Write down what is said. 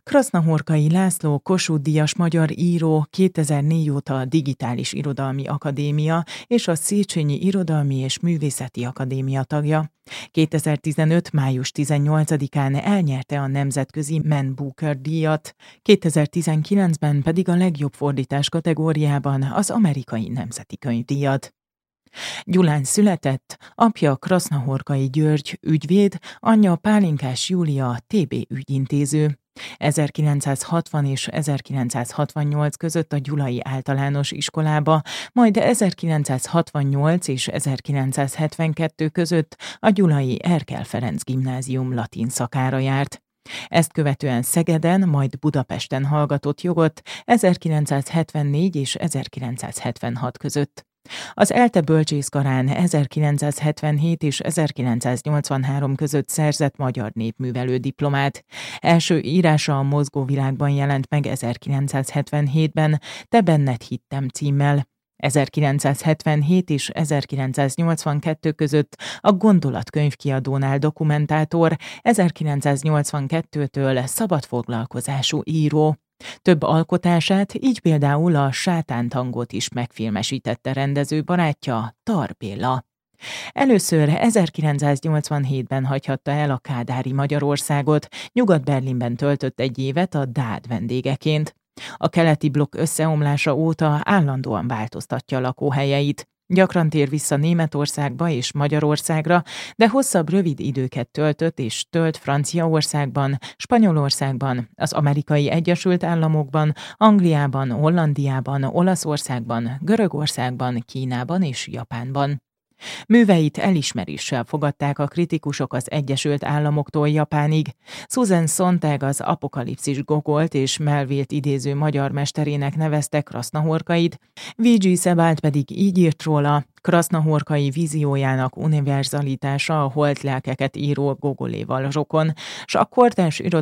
Krasznahorkai László Kossuth-díjas magyar író 2004 óta a Digitális Irodalmi Akadémia és a Széchenyi Irodalmi és Művészeti Akadémia tagja. 2015. május 18-án elnyerte a nemzetközi Man Booker-díjat, 2019-ben pedig a legjobb fordítás kategóriában az Amerikai Nemzeti Könyvdíjat. Gyulán született, apja Krasznahorkai György ügyvéd, anyja Pálinkás Júlia TB ügyintéző. 1960 és 1968 között a Gyulai Általános Iskolába, majd 1968 és 1972 között a Gyulai Erkel Ferenc Gimnázium latin szakára járt. Ezt követően Szegeden, majd Budapesten hallgatott jogot 1974 és 1976 között. Az ELTE bölcsészkarán 1977 és 1983 között szerzett magyar népművelő diplomát. Első írása a Mozgóvilágban jelent meg 1977-ben, Te benned hittem címmel. 1977 és 1982 között a Gondolat könyvkiadónál dokumentátor, 1982-től szabadfoglalkozású író. Több alkotását, így például a Sátántangot is megfilmesítette rendező barátja, Tar Béla. Először 1987-ben hagyhatta el a kádári Magyarországot, Nyugat-Berlinben töltött egy évet a DÁD vendégeként. A keleti blokk összeomlása óta állandóan változtatja lakóhelyeit. Gyakran tér vissza Németországba és Magyarországra, de hosszabb rövid időket töltött és tölt Franciaországban, Spanyolországban, az Amerikai Egyesült Államokban, Angliában, Hollandiában, Olaszországban, Görögországban, Kínában és Japánban. Műveit elismeréssel fogadták a kritikusok az Egyesült Államoktól Japánig. Susan Sontag az Apokalipszis Gogolt és Melvillt idéző magyar mesterének nevezte Krasznahorkait, V.G. Sebald pedig így írt róla: Krasznahorkai víziójának univerzalitása a holt lelkeket író Gogoléval rokon, s a kortárs